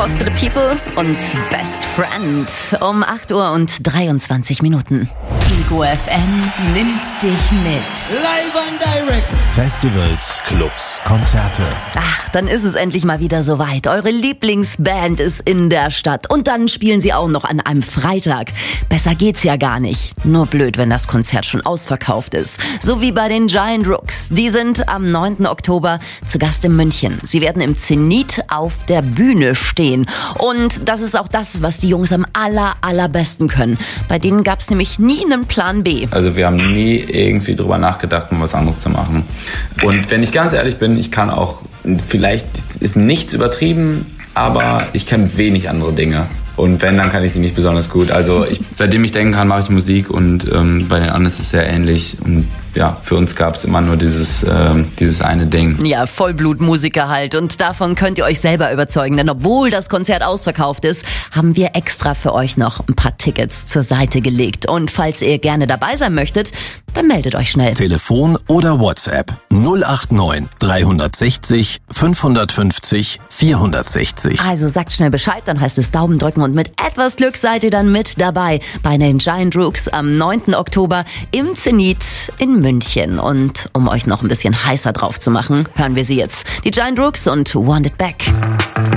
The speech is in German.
Close to the People und Best Friend um 8 Uhr und 23 Minuten. Ego FM nimmt dich mit. Live and direct. Festivals, Clubs, Konzerte. Ach, dann ist es endlich mal wieder soweit. Eure Lieblingsband ist in der Stadt. Und dann spielen sie auch noch an einem Freitag. Besser geht's ja gar nicht. Nur blöd, wenn das Konzert schon ausverkauft ist. So wie bei den Giant Rooks. Die sind am 9. Oktober zu Gast in München. Sie werden im Zenit auf der Bühne stehen. Und das ist auch das, was die Jungs am allerbesten können. Bei denen gab's nämlich nie einen Plan B. Also wir haben nie irgendwie drüber nachgedacht, mal was anderes zu machen. Und wenn ich ganz ehrlich bin, ich kann auch, vielleicht ist nichts übertrieben, aber ich kenne wenig andere Dinge. Und wenn, dann kann ich sie nicht besonders gut. Also seitdem ich denken kann, mache ich Musik und bei den anderen ist es sehr ähnlich. Und ja, für uns gab es immer nur dieses eine Ding. Ja, Vollblutmusiker halt. Und davon könnt ihr euch selber überzeugen. Denn obwohl das Konzert ausverkauft ist, haben wir extra für euch noch ein paar Tickets zur Seite gelegt. Und falls ihr gerne dabei sein möchtet, dann meldet euch schnell. Telefon oder WhatsApp 089 360 550 460. Also sagt schnell Bescheid, dann heißt es Daumen drücken und mit etwas Glück seid ihr dann mit dabei bei den Giant Rooks am 9. Oktober im Zenit in München. Und um euch noch ein bisschen heißer drauf zu machen, hören wir sie jetzt. Die Giant Rooks und Want It Back.